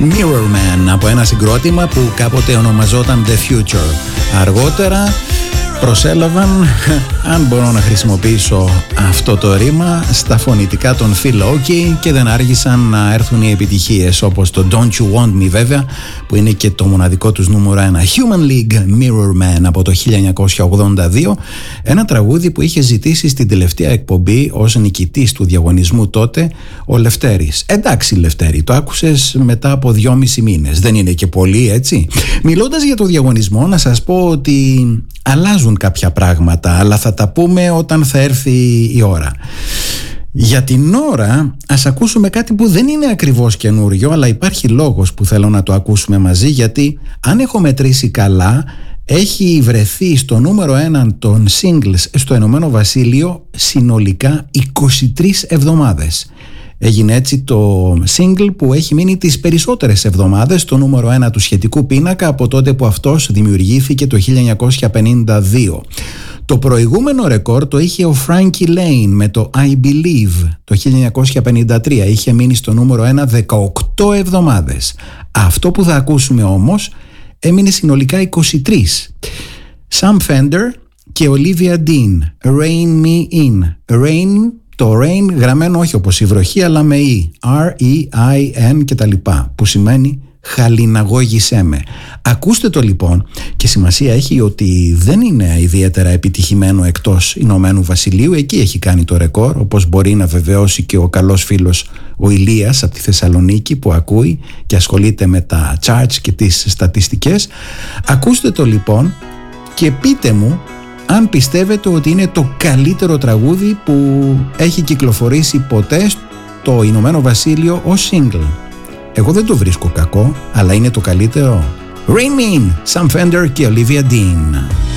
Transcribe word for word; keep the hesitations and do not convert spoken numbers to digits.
Mirror Man από ένα συγκρότημα που κάποτε ονομαζόταν The Future. Αργότερα προσέλαβαν, αν μπορώ να χρησιμοποιήσω αυτό το ρήμα, στα φωνητικά των Phil Oakey και δεν άργησαν να έρθουν οι επιτυχίες όπως το Don't You Want Me, βέβαια, που είναι και το μοναδικό τους νούμερο ένα. Human League, Mirror Man από το χίλια εννιακόσια ογδόντα δύο, ένα τραγούδι που είχε ζητήσει στην τελευταία εκπομπή ως νικητής του διαγωνισμού τότε ο Λευτέρης. Εντάξει Λευτέρη, το άκουσες μετά από δυόμισι μήνες, δεν είναι και πολύ, έτσι? Μιλώντας για το διαγωνισμό, να σας πω ότι αλλάζουν κάποια πράγματα, αλλά θα τα πούμε όταν θα έρθει η ώρα. Για την ώρα ας ακούσουμε κάτι που δεν είναι ακριβώς καινούριο, αλλά υπάρχει λόγος που θέλω να το ακούσουμε μαζί, γιατί αν έχω μετρήσει καλά, έχει βρεθεί στο νούμερο ένα των singles στο Ηνωμένο Βασίλειο συνολικά είκοσι τρεις εβδομάδες. Έγινε έτσι το single που έχει μείνει τις περισσότερες εβδομάδες στο νούμερο ένα του σχετικού πίνακα από τότε που αυτός δημιουργήθηκε το χίλια εννιακόσια πενήντα δύο. Το προηγούμενο ρεκόρ το είχε ο Frankie Lane με το I Believe το χίλια εννιακόσια πενήντα τρία. Είχε μείνει στο νούμερο ένα δεκαοκτώ εβδομάδες. Αυτό που θα ακούσουμε όμως έμεινε συνολικά είκοσι τρεις. Sam Fender και Olivia Dean, Rain Me In. Rain, το rain γραμμένο όχι όπως η βροχή αλλά με E, R-E-I-N και τα λοιπά, που σημαίνει χαλιναγώγησέ με. Ακούστε το λοιπόν, και σημασία έχει ότι δεν είναι ιδιαίτερα επιτυχημένο εκτός Ηνωμένου Βασιλείου. Εκεί έχει κάνει το ρεκόρ, όπως μπορεί να βεβαιώσει και ο καλός φίλος ο Ηλίας από τη Θεσσαλονίκη που ακούει και ασχολείται με τα charts και τις στατιστικές. Ακούστε το λοιπόν και πείτε μου αν πιστεύετε ότι είναι το καλύτερο τραγούδι που έχει κυκλοφορήσει ποτέ στο Ηνωμένο Βασίλειο ως single. Εγώ δεν το βρίσκω κακό, αλλά είναι το καλύτερο. Rain Me In, Sam Fender και Olivia Dean.